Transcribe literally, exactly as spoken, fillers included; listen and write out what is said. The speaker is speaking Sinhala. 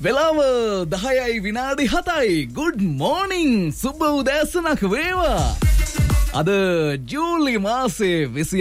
වෙලාව දහයයි විනාඩි හතයි. Good morning. සුබ උදෑසනක් වේවා. අද ජූලි මාසේ